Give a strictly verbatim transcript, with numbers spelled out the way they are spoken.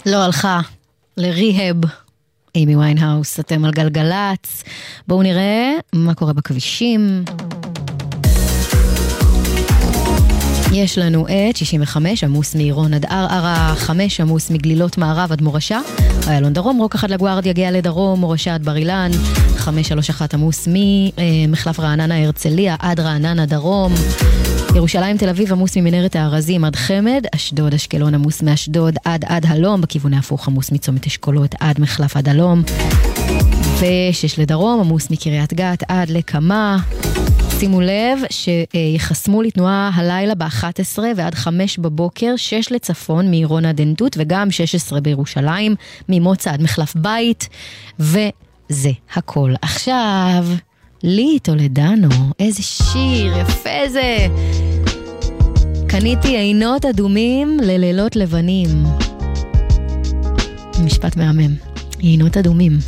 לא הלכה לריהב. אימי ויינהאוס, אתם על גלגלץ. בואו נראה מה קורה בכבישים. יש לנו את שישים וחמש, עמוס מעירון עד ערערה, חמש עמוס מגלילות מערב עד מורשה, איילון דרום, רוק אחד לגוארד יגיע לדרום, מורשה עד בר אילן, חמש שלוש אחת עמוס ממחלף רעננה הרצליה עד רעננה דרום, ירושלים תל אביב עמוס ממנהרת הארזים עד חמד, אשדוד אשקלון עמוס מאשדוד עד עד הלום, בכיוון ההפוך עמוס מצומת אשכולות עד מחלף עד הלום, ושש לדרום עמוס מקריית גת עד לקמה. שימו לב שיחסמו לתנועה הלילה ב-אחת עשרה ועד חמש בבוקר, שש לצפון מעירון עד עין תות וגם שש עשרה בירושלים, ממוצא עד מחלף בית, וזה הכל. עכשיו, לי טולדנו, איזה שיר, יפה זה. קניתי עינות אדומים ללילות לבנים. משפט מהמם. עינות אדומים.